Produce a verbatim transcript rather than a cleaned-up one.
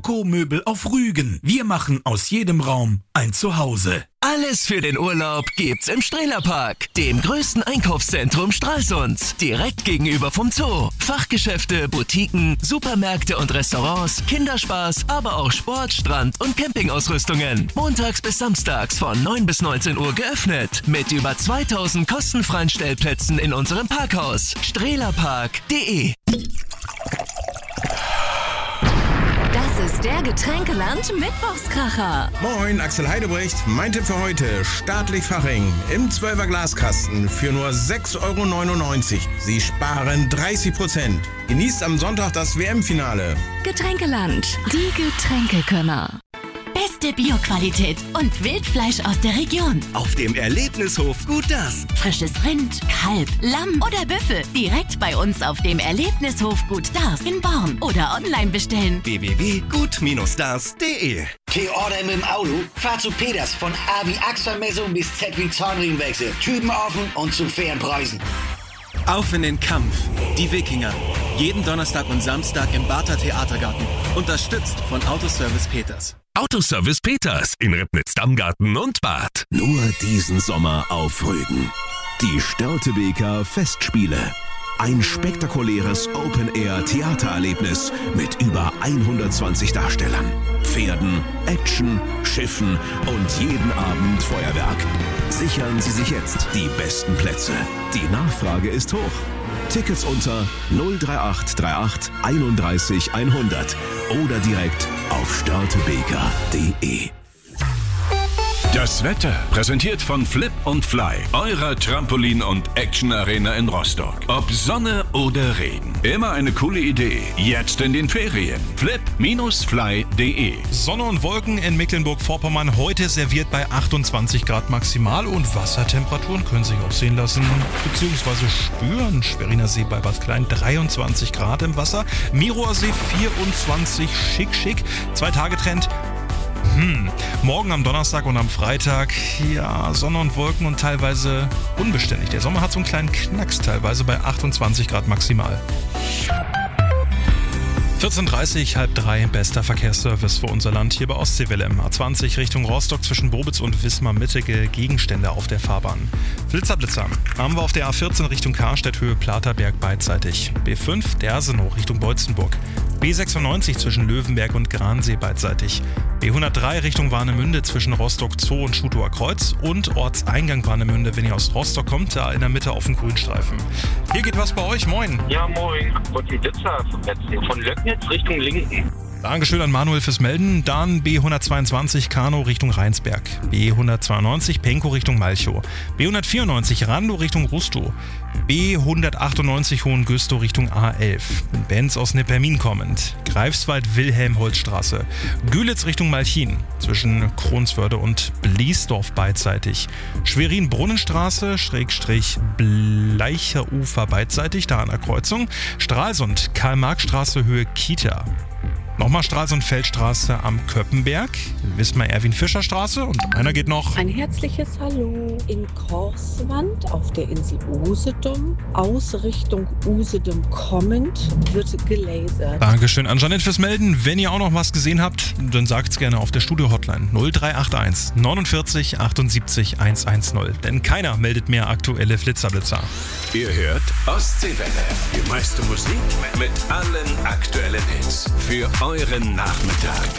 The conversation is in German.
Ökomöbel auf Rügen. Wir machen aus jedem Raum ein Zuhause. Alles für den Urlaub gibt's im Strehlerpark, dem größten Einkaufszentrum Stralsunds. Direkt gegenüber vom Zoo. Fachgeschäfte, Boutiquen, Supermärkte und Restaurants, Kinderspaß, aber auch Sport, Strand- und Campingausrüstungen. Montags bis samstags von neun bis neunzehn Uhr geöffnet. Mit über zweitausend kostenfreien Stellplätzen in unserem Parkhaus. strehlerpark punkt de. Das ist der Getränkeland Mittwochskracher. Moin, Axel Heidebrecht. Mein Tipp für heute: Staatlich Faching im zwölfer Glaskasten für nur sechs Euro neunundneunzig. Sie sparen dreißig Prozent. Genießt am Sonntag das W M-Finale. Getränkeland, die Getränkekönner. Beste Bioqualität und Wildfleisch aus der Region. Auf dem Erlebnishof Gut Das. Frisches Rind, Kalb, Lamm oder Büffel. Direkt bei uns auf dem Erlebnishof Gut Das in Born oder online bestellen. w w w punkt gut das punkt de. T-Order mit dem Auto? Fahr zu Peters von A wie Achsermessung bis Z wie Zahnriemenwechsel. Typen offen und zu fairen Preisen. Auf in den Kampf. Die Wikinger. Jeden Donnerstag und Samstag im Barther Theatergarten. Unterstützt von Autoservice Peters. Autoservice Peters in Ribnitz-Dammgarten und Bad. Nur diesen Sommer auf Rügen. Die Störtebeker Festspiele. Ein spektakuläres Open-Air-Theatererlebnis mit über hundertzwanzig Darstellern, Pferden, Action, Schiffen und jeden Abend Feuerwerk. Sichern Sie sich jetzt die besten Plätze. Die Nachfrage ist hoch. Tickets unter null drei acht drei acht einunddreißig hundert oder direkt auf störtebeker punkt de. Das Wetter präsentiert von Flip und Fly, eurer Trampolin- und Action-Arena in Rostock. Ob Sonne oder Regen, immer eine coole Idee. Jetzt in den Ferien. flip Bindestrich fly punkt de. Sonne und Wolken in Mecklenburg-Vorpommern heute serviert bei achtundzwanzig Grad maximal und Wassertemperaturen können sich auch sehen lassen bzw. spüren. Schweriner See bei Bad Klein dreiundzwanzig Grad im Wasser, Mirower See vierundzwanzig, schick schick. Zwei Tage Trend. Hm. Morgen am Donnerstag und am Freitag, ja, Sonne und Wolken und teilweise unbeständig. Der Sommer hat so einen kleinen Knacks, teilweise bei achtundzwanzig Grad maximal. vierzehn Uhr dreißig, halb drei, bester Verkehrsservice für unser Land hier bei Ostseewelle. A zwanzig Richtung Rostock zwischen Bobitz und Wismar mittige Gegenstände auf der Fahrbahn. Flitzer-Blitzer haben wir auf der A vierzehn Richtung Karstedt Höhe Platerberg beidseitig. B fünf Dersenow Richtung Beutzenburg. B sechsundneunzig zwischen Löwenberg und Gransee beidseitig. B hundertdrei Richtung Warnemünde zwischen Rostock Zoo und Schutower Kreuz und Ortseingang Warnemünde, wenn ihr aus Rostock kommt, da in der Mitte auf dem Grünstreifen. Hier geht was bei euch, moin. Ja, moin. Und die Blitzer von Löcknitz Richtung Linken. Dankeschön an Manuel fürs Melden. Dann B hundertzweiundzwanzig Kano Richtung Rheinsberg. B hundertzweiundneunzig Penkow Richtung Malchow. B hundertvierundneunzig Randow Richtung Rustow. B hundertachtundneunzig Hohengüstow Richtung A elf. Benz aus Neppermin kommend. Greifswald-Wilhelm-Holzstraße. Gülitz Richtung Malchin. Zwischen Kronswörde und Bliesdorf beidseitig. Schwerin-Brunnenstraße, Schrägstrich Bleicherufer beidseitig, da an der Kreuzung. Stralsund, Karl-Marx-Straße, Höhe Kita. Nochmal Stralsund-Feldstraße am Köppenberg, Wismar-Erwin-Fischer-Straße und einer geht noch. Ein herzliches Hallo in Korswand auf der Insel Usedom. Aus Richtung Usedom kommend wird gelasert. Dankeschön an Janette fürs Melden. Wenn ihr auch noch was gesehen habt, dann sagt's gerne auf der Studio-Hotline null drei acht eins neunundvierzig achtundsiebzig hundertzehn. Denn keiner meldet mehr aktuelle Flitzerblitzer. Ihr hört Ostseewelle. Die meiste Musik mit allen aktuellen Hits. Für euren Nachmittag.